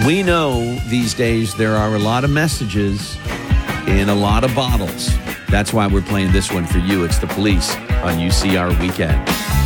We know these days there are a lot of messages in a lot of bottles. That's why we're playing this one for you. It's The Police on UCR Weekend.